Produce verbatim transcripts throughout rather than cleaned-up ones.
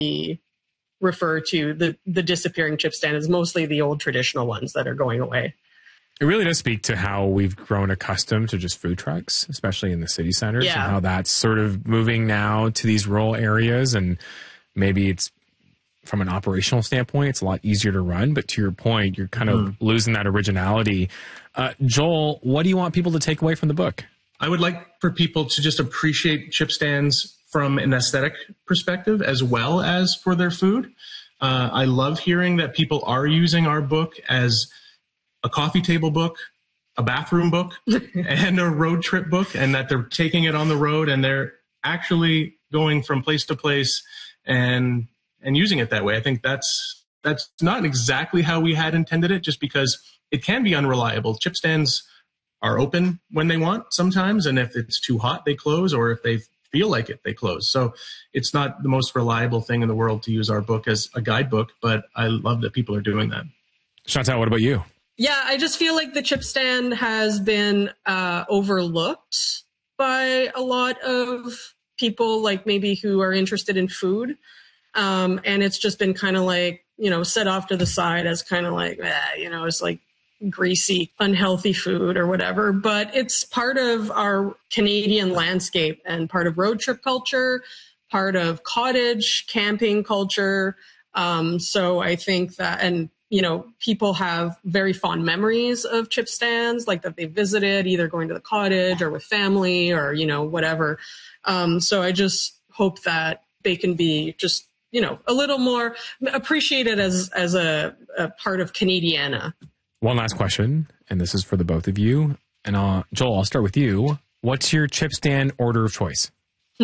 refer to the, the disappearing chip stand as mostly the old traditional ones that are going away. It really does speak to how we've grown accustomed to just food trucks, especially in the city centers, Yeah. and how that's sort of moving now to these rural areas. And maybe it's from an operational standpoint, it's a lot easier to run. But to your point, you're kind mm. of losing that originality. Uh, Joel, what do you want people to take away from the book? I would like for people to just appreciate chip stands from an aesthetic perspective as well as for their food. Uh, I love hearing that people are using our book as a coffee table book, a bathroom book, and a road trip book, and that they're taking it on the road and they're actually going from place to place and and using it that way. I think that's that's not exactly how we had intended it, just because it can be unreliable. Chip stands are open when they want sometimes, and if it's too hot, they close, or if they feel like it, they close. So it's not the most reliable thing in the world to use our book as a guidebook, but I love that people are doing that. Chantal, what about you? Yeah, I just feel like the chip stand has been uh, overlooked by a lot of people, like maybe who are interested in food. Um, and it's just been kind of like, you know, set off to the side as kind of like, eh, you know, it's like greasy, unhealthy food or whatever. But it's part of our Canadian landscape and part of road trip culture, part of cottage camping culture. Um, so I think that, and you know, people have very fond memories of chip stands, like that they visited, either going to the cottage or with family or, you know, whatever. Um, so I just hope that they can be just, you know, a little more appreciated as, as a, a part of Canadiana. One last question, and this is for the both of you. And uh, Joel, I'll start with you. What's your chip stand order of choice?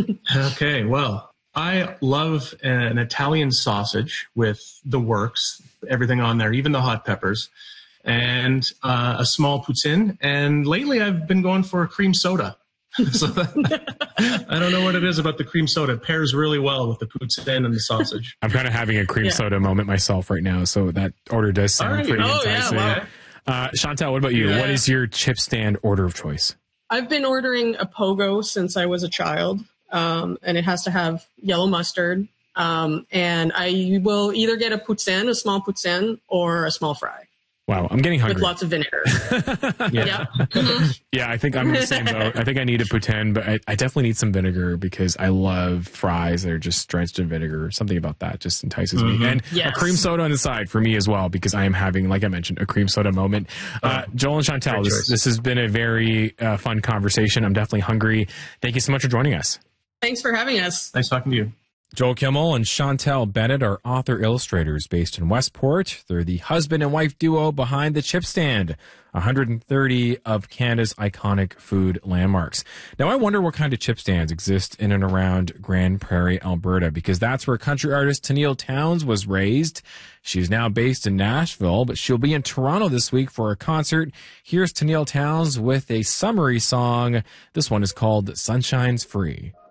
Okay, well, I love an Italian sausage with the works, everything on there, even the hot peppers, and uh, a small poutine. And lately I've been going for a cream soda. So that, I don't know what it is about the cream soda. It pairs really well with the poutine and the sausage. I'm kind of having a cream yeah. soda moment myself right now, so that order does sound right. pretty oh, enticing. Yeah, wow. uh, Chantal, what about you? Yeah. What is your chip stand order of choice? I've been ordering a pogo since I was a child. Um, and it has to have yellow mustard. Um, and I will either get a poutine, a small poutine, or a small fry. Wow, I'm getting hungry. With lots of vinegar. yeah. Yeah. Mm-hmm. yeah, I think I'm in the same boat. I think I need a poutine, but I, I definitely need some vinegar because I love fries that are just drenched in vinegar. Something about that just entices mm-hmm. me. And yes. a cream soda on the side for me as well, because I am having, like I mentioned, a cream soda moment. Uh, Joel and Chantal, this, this has been a very uh, fun conversation. I'm definitely hungry. Thank you so much for joining us. Thanks for having us. Nice talking to you. Joel Kimmel and Chantal Bennett are author-illustrators based in Westport. They're the husband and wife duo behind the Chip Stand, one hundred thirty of Canada's iconic food landmarks. Now, I wonder what kind of chip stands exist in and around Grande Prairie, Alberta, because that's where country artist Tenille Townes was raised. She's now based in Nashville, but she'll be in Toronto this week for a concert. Here's Tenille Townes with a summery song. This one is called Sunshine's Free.